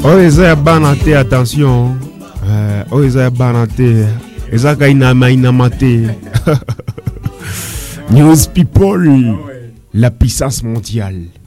Oh, eza banate, attention. Oh, eza banate. Eza ka inamate. News People, la puissance mondiale.